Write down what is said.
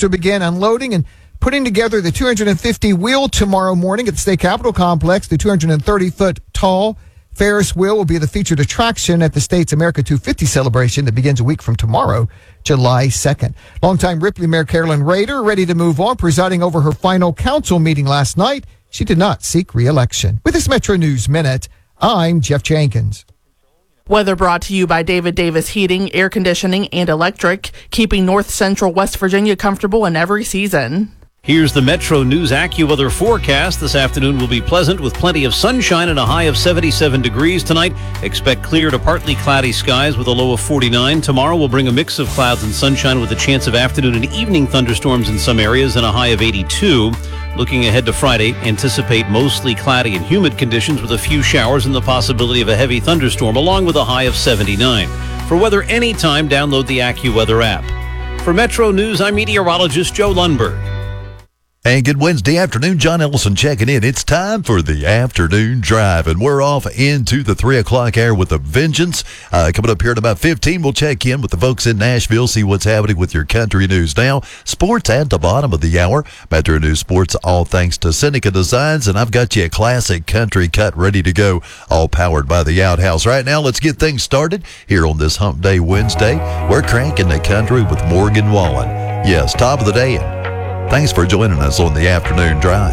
will begin unloading and putting together the 250 wheel tomorrow morning at the State Capitol Complex. The 230-foot tall Ferris wheel will be the featured attraction at the state's America 250 celebration that begins a week from tomorrow, July 2nd. Longtime Ripley Mayor Carolyn Rader ready to move on, presiding over her final council meeting last night. She did not seek re-election. With this Metro News Minute, I'm Jeff Jenkins. Weather brought to you by David Davis Heating, Air Conditioning, and Electric, keeping North Central West Virginia comfortable in every season. Here's the Metro News AccuWeather forecast. This afternoon will be pleasant with plenty of sunshine and a high of 77 degrees tonight. Expect clear to partly cloudy skies with a low of 49. Tomorrow will bring a mix of clouds and sunshine with a chance of afternoon and evening thunderstorms in some areas and a high of 82. Looking ahead to Friday, anticipate mostly cloudy and humid conditions with a few showers and the possibility of a heavy thunderstorm along with a high of 79. For weather anytime, download the AccuWeather app. For Metro News, I'm meteorologist Joe Lundberg. And good Wednesday afternoon. John Ellison checking in. It's time for the afternoon drive, and we're off into the 3 o'clock hour with a vengeance. Coming up here in about 15, we'll check in with the folks in Nashville, see what's happening with your country news. Now, sports at the bottom of the hour. Metro News Sports, all thanks to Seneca Designs, and I've got you a classic country cut ready to go, all powered by the Outhouse. Right now, let's get things started here on this Hump Day Wednesday. We're cranking the country with Morgan Wallen. Yes, top of the day. Thanks for joining us on the afternoon drive.